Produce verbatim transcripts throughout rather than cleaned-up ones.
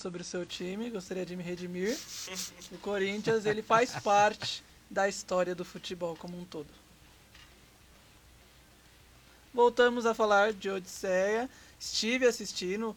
sobre o seu time, gostaria de me redimir. O Corinthians, ele faz parte da história do futebol como um todo. Voltamos a falar de Odisseia. Estive assistindo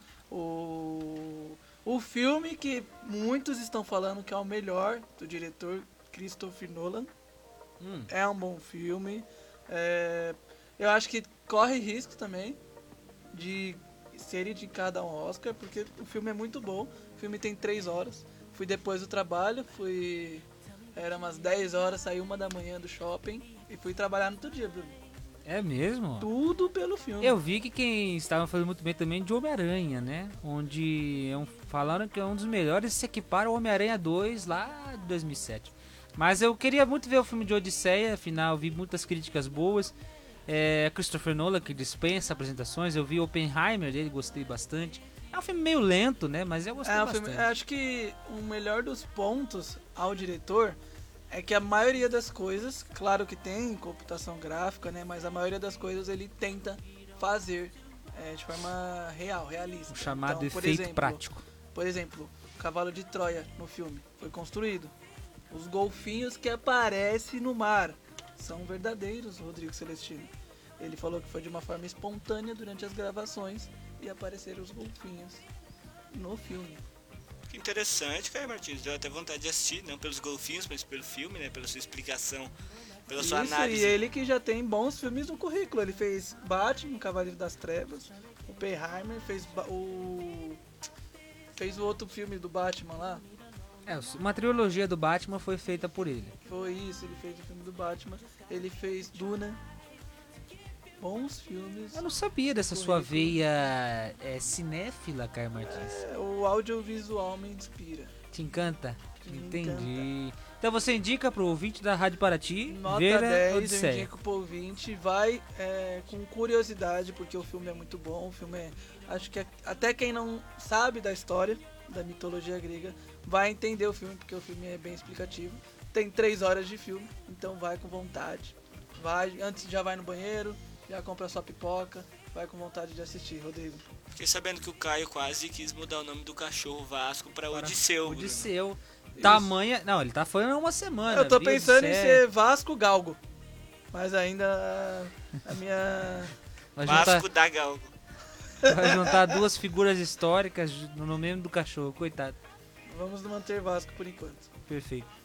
o, o filme que muitos estão falando que é o melhor do diretor Christopher Nolan. Hum. É um bom filme. É, eu acho que corre risco também de ser indicado a um Oscar, porque o filme é muito bom. O filme tem três horas. Fui depois do trabalho, fui... Era umas dez horas, saí uma da manhã do shopping e fui trabalhar no outro dia, Bruno. É mesmo? Tudo pelo filme. Eu vi que quem estava falando muito bem também de Homem-Aranha, né? Onde é um, falaram que é um dos melhores, se equipara ao Homem-Aranha dois lá de dois mil e sete. Mas eu queria muito ver o filme de Odisseia, afinal vi muitas críticas boas. É, Christopher Nolan, que dispensa apresentações, eu vi Oppenheimer dele, gostei bastante. É um filme meio lento, né? Mas eu gostei É, um bastante. filme, eu acho que o melhor dos pontos ao diretor é que a maioria das coisas, claro que tem computação gráfica, né? Mas a maioria das coisas ele tenta fazer é, de forma real, realista. O chamado Então, por efeito exemplo, prático. Por exemplo, o cavalo de Troia no filme foi construído. Os golfinhos que aparecem no mar são verdadeiros, Rodrigo Celestino. Ele falou que foi de uma forma espontânea durante as gravações e apareceram os golfinhos no filme. Que interessante, Caio Martins. Deu até vontade de assistir, não pelos golfinhos, mas pelo filme, né? Pela sua explicação, pela sua Isso, análise. e ele que já tem bons filmes no currículo. Ele fez Batman, Cavaleiro das Trevas, o Oppenheimer, fez ba- o... fez o outro filme do Batman lá. É, uma trilogia do Batman foi feita por ele. Foi isso, ele fez o filme do Batman. Ele fez Duna. Bons filmes. Eu não sabia dessa sua veia é, cinéfila, Caio Martins. É, o audiovisual me inspira. Te encanta? Me Entendi. Então você indica pro ouvinte da Rádio Paraty Nota ver a dez, eu Odisseia. indico pro ouvinte. Vai é, com curiosidade, porque o filme é muito bom. O filme é... Acho que é, até quem não sabe da história, da mitologia grega, vai entender o filme, porque o filme é bem explicativo. Tem três horas de filme, então vai com vontade. Vai, antes já vai no banheiro, já compra sua pipoca, vai com vontade de assistir, Rodrigo. Fiquei sabendo que o Caio quase quis mudar o nome do cachorro Vasco pra Odisseu. Bruno. Odisseu. Tamanha... Não, ele tá falando há uma semana. Eu tô abriu pensando em Odisseia. ser Vasco Galgo, mas ainda a minha... Vai Vasco juntar, da Galgo. vai juntar duas figuras históricas no nome do cachorro, coitado. Vamos manter Vasco por enquanto. Perfeito.